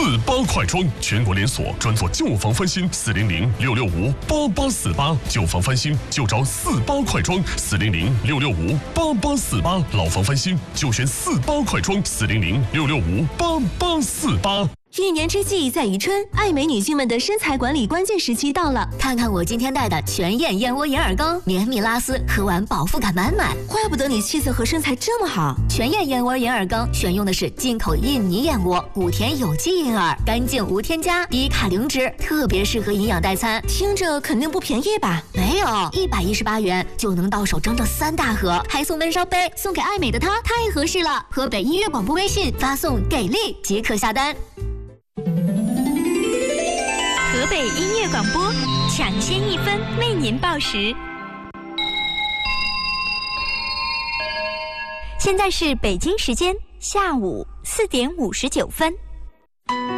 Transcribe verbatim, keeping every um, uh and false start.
八快装，全国连锁，专做旧房翻新。四零零六六五八八四八，旧房翻新就找四八快装。四零零六六五八八四八，老房翻新就选四八快装。四零零六六五八八四八。 一年之计在于春，爱美女性们的身材管理关键时期到了。 看看我今天带的全燕燕窝银耳羹，绵密拉丝，喝完饱腹感满满。 怪不得你气色和身材这么好。 全燕燕窝银耳羹选用的是进口印尼燕窝，谷田有机银耳，干净无添加，低卡零脂，特别适合营养代餐。 听着肯定不便宜吧？ 没有，一百一十八元就能到手整整三大盒，还送闷烧杯，送给爱美的她太合适了。河北音乐广播微信发送给力即可下单。 河北音乐广播，抢先一分为您报时。现在是北京时间下午四点五十九分。